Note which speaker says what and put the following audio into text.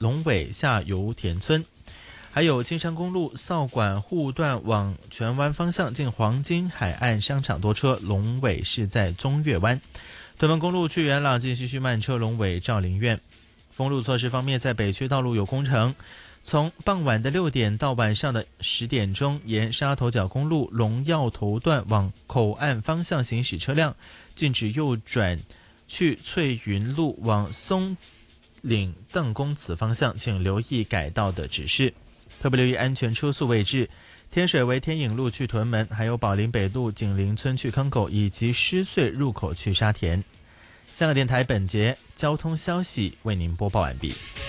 Speaker 1: 龙尾下游田村。还有青山公路扫管护段往荃湾方向近黄金海岸商场多车，龙尾是在中岳湾。屯门公路去元朗近西区慢车，龙尾兆林苑。封路措施方面，在北区道路有工程，从傍晚的6点到晚上的10点钟，沿沙头角公路龙耀头段往口岸方向行驶车辆禁止右转去翠云路往松岭邓公祠方向，请留意改道的指示。特别留意安全车速位置，天水围天影路去屯门，还有宝林北路景林村去坑口，以及狮隧入口去沙田。香港电台本节交通消息为您播报完毕。